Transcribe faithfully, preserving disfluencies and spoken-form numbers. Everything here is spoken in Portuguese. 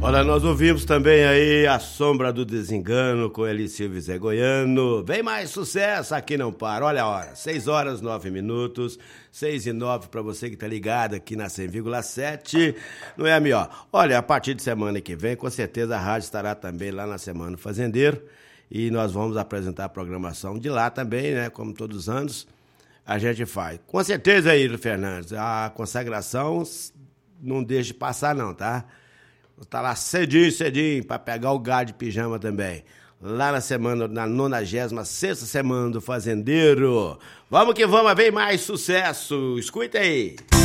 Olha, nós ouvimos também aí A Sombra do Desengano com Eli Silva e Zé Goiano. Vem mais sucesso, aqui não para. Olha a hora, seis horas, nove minutos, seis e nove para você que tá ligado aqui na cem vírgula sete, não é a melhor. Olha, a partir de semana que vem, com certeza a rádio estará também lá na Semana Fazendeiro e nós vamos apresentar a programação de lá também, né, como todos os anos a gente faz. Com certeza aí, Fernandes, a consagração não deixe passar não, tá? Tá lá cedinho, cedinho, pra pegar o gado de pijama também. Lá na semana, na nonagésima sexta semana do Fazendeiro. Vamos que vamos, vem mais sucesso. Escuta aí.